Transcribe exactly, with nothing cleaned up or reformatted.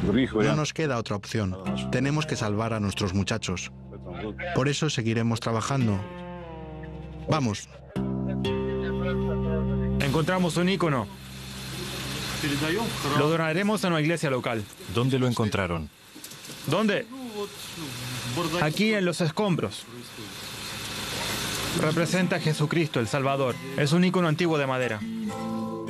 No nos queda otra opción. Tenemos que salvar a nuestros muchachos. Por eso seguiremos trabajando. Vamos. Encontramos un ícono. Lo donaremos a una iglesia local. ¿Dónde lo encontraron? ¿Dónde? Aquí en los escombros. Representa a Jesucristo, el Salvador. Es un ícono antiguo de madera.